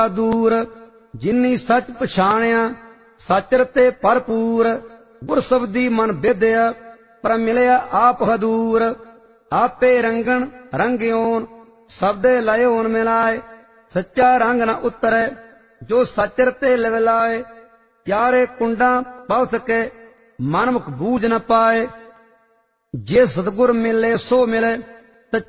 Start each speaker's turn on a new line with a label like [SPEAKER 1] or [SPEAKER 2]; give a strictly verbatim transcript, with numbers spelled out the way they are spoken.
[SPEAKER 1] ਦੂਰ। ਜਿਨੀ ਸੱਚ ਪਛਾਣਿਆ ਸੱਚ ਰਤੇ ਭਰਪੂਰ। ਗੁਰ ਸਬਦੀ ਮਨ ਵਿਦਿਆ ਪਰ ਮਿਲਿਆ ਆਪ ਹਦੂਰ। ਆਪੇ ਰੰਗਣ ਰੰਗਿਓਨ ਸਬਦੇ ਲਇਓਨ ਮਿਲਾਏ। ਸੱਚਾ ਰੰਗ ਨ ਉਤਰੈ ਜੋ ਸੱਚ ਰਤੇ ਲਿਵਲਾਏ। ਪਿਆਰੇ ਕੁੰਡਾਂ ਪਵ ਸਕੇ ਮਨ ਮੁਖ ਬੂਝ ਨ ਪਾਏ। ਜੇ ਸਤਿਗੁਰ ਮਿਲੇ ਸੋ ਮਿਲੇ